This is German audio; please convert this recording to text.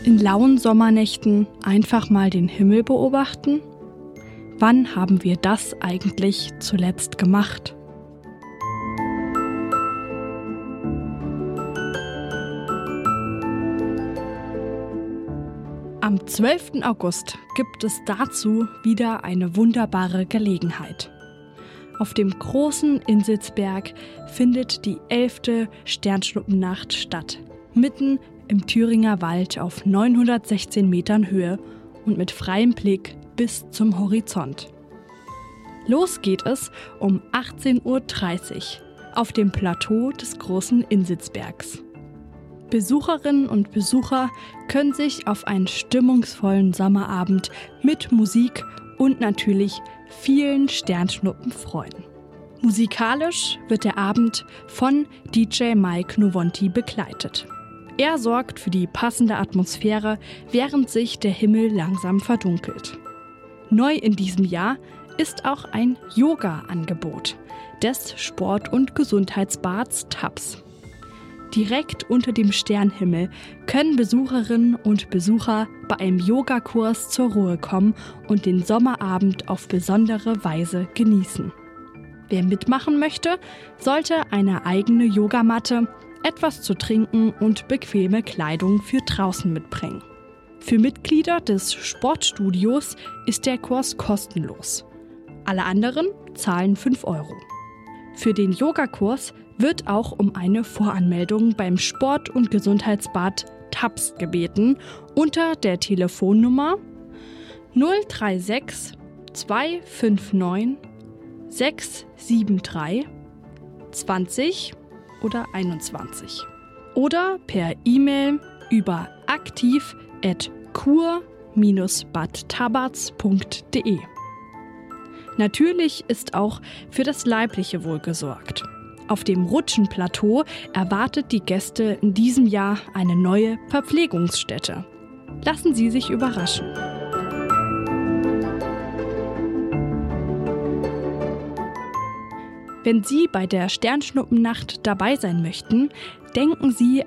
In lauen Sommernächten einfach mal den Himmel beobachten? Wann haben wir das eigentlich zuletzt gemacht? Am 12. August gibt es dazu wieder eine wunderbare Gelegenheit. Auf dem großen Inselsberg findet die 11. Sternschnuppennacht statt, mitten im Thüringer Wald auf 916 Metern Höhe und mit freiem Blick bis zum Horizont. Los geht es um 18:30 Uhr auf dem Plateau des großen Inselsbergs. Besucherinnen und Besucher können sich auf einen stimmungsvollen Sommerabend mit Musik und natürlich vielen Sternschnuppen freuen. Musikalisch wird der Abend von DJ Mike Novonti begleitet. Er sorgt für die passende Atmosphäre, während sich der Himmel langsam verdunkelt. Neu in diesem Jahr ist auch ein Yoga-Angebot des Sport- und Gesundheitsbads TAPS. Direkt unter dem Sternhimmel können Besucherinnen und Besucher bei einem Yogakurs zur Ruhe kommen und den Sommerabend auf besondere Weise genießen. Wer mitmachen möchte, sollte eine eigene Yogamatte, etwas zu trinken und bequeme Kleidung für draußen mitbringen. Für Mitglieder des Sportstudios ist der Kurs kostenlos. Alle anderen zahlen 5 €. Für den Yogakurs wird auch um eine Voranmeldung beim Sport- und Gesundheitsbad TAPS gebeten unter der Telefonnummer 036 259 673 20 oder 21 oder per E-Mail über aktiv@kur-badtabatz.de. Natürlich ist auch für das leibliche Wohl gesorgt. Auf dem Rutschenplateau erwartet die Gäste in diesem Jahr eine neue Verpflegungsstätte. Lassen Sie sich überraschen. Wenn Sie bei der Sternschnuppennacht dabei sein möchten, denken Sie